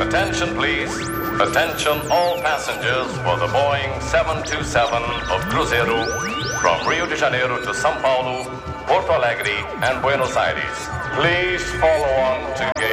Attention, please. Attention all passengers for the Boeing 727 of Cruzeiro from Rio de Janeiro to São Paulo, Porto Alegre, and Buenos Aires. Please follow on to gate